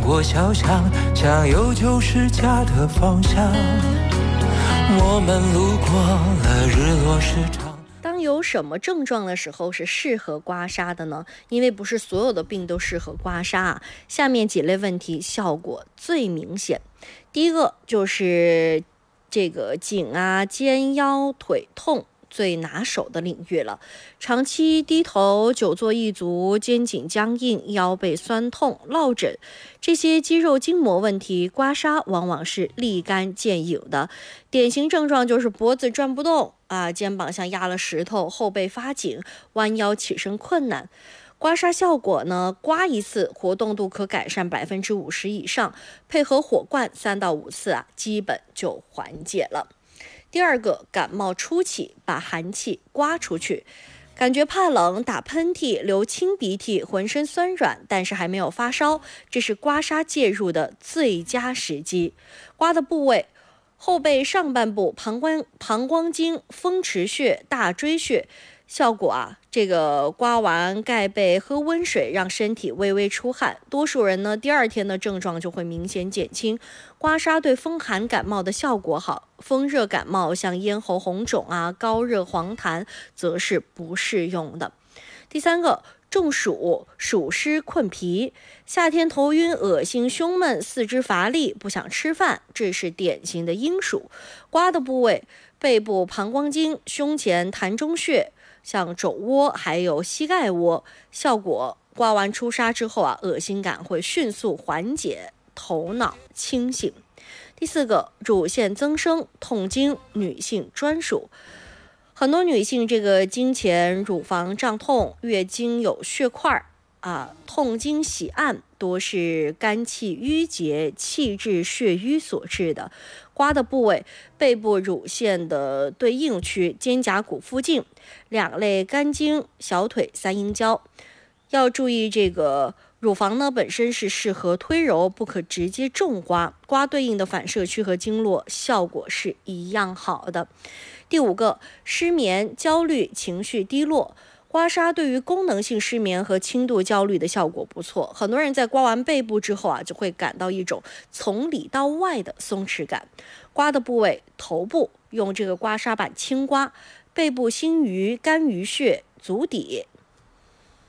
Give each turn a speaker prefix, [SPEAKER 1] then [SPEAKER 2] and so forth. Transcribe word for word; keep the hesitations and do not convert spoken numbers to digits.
[SPEAKER 1] 过小巷，向右就是家的方向。我们路过了日落市场。
[SPEAKER 2] 当有什么症状的时候是适合刮痧的呢？因为不是所有的病都适合刮痧啊。下面几类问题效果最明显。第一个就是这个颈啊、肩、腰、腿痛最拿手的领域了。长期低头、久坐一族、肩颈僵硬、腰背酸痛、落枕，这些肌肉筋膜问题，刮痧往往是立竿见影的。典型症状就是脖子转不动啊，肩膀像压了石头，后背发紧，弯腰起身困难。刮痧效果呢，刮一次活动度可改善百分之五十以上，配合火罐三到五次啊，基本就缓解了。第二个，感冒初期把寒气刮出去，感觉怕冷、打喷嚏、流清鼻涕、浑身酸软，但是还没有发烧，这是刮痧介入的最佳时机。刮的部位：后背上半部膀胱膀胱经、风池穴、大椎穴。效果啊，这个刮完盖被喝温水，让身体微微出汗。多数人呢，第二天的症状就会明显减轻。刮痧对风寒感冒的效果好，风热感冒像咽喉红肿啊、高热黄痰，则是不适用的。第三个，中暑、暑湿困脾，夏天头晕、恶心、胸闷、四肢乏力、不想吃饭，这是典型的阴暑。刮的部位：背部膀胱经、胸前膻中穴。像肘窝还有膝盖窝，效果刮完出痧之后啊，恶心感会迅速缓解，头脑清醒。第四个，乳腺增生、痛经，女性专属。很多女性这个经前乳房胀痛、月经有血块啊、痛经喜暗，多是肝气郁结、气滞血瘀所致的。刮的部位：背部乳腺的对应区、肩胛骨附近，两肋肝经、小腿三阴交。要注意这个乳房呢本身是适合推揉，不可直接重刮，刮对应的反射区和经络，效果是一样好的。第五个，失眠、焦虑、情绪低落。刮痧对于功能性失眠和轻度焦虑的效果不错，很多人在刮完背部之后啊，就会感到一种从里到外的松弛感。刮的部位：头部，用这个刮痧板轻刮，背部心俞、肝俞穴、足底、